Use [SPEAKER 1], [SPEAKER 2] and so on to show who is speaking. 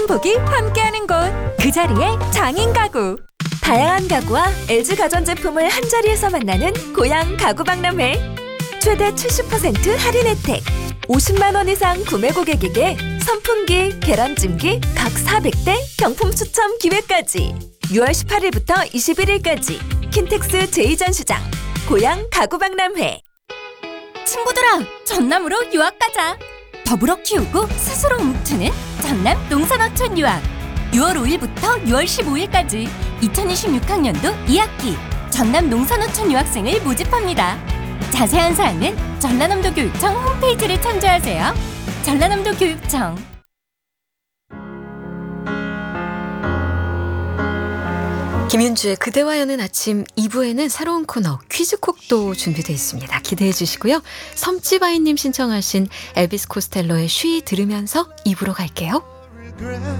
[SPEAKER 1] 행복이 함께하는 곳, 그 자리에 장인 가구. 다양한 가구와 LG 가전제품을 한자리에서 만나는 고양 가구박람회. 최대 70% 할인 혜택, 50만 원 이상 구매 고객에게 선풍기, 계란찜기 각 400대 경품 추첨 기회까지. 6월 18일부터 21일까지 킨텍스 제2전시장 고양 가구박람회. 친구들아, 전남으로 유학 가자. 더불어 키우고 스스로 뭉치는 전남 농산어촌 유학. 6월 5일부터 6월 15일까지 2026학년도 2학기 전남 농산어촌 유학생을 모집합니다. 자세한 사항은 전라남도 교육청 홈페이지를 참조하세요. 전라남도 교육청. 김윤주의 그대와 여는 아침 2부에는 새로운 코너 퀴즈콕도 준비되어 있습니다. 기대해 주시고요. 섬지바이님 신청하신 엘비스 코스텔로의 쉬 들으면서 2부로 갈게요.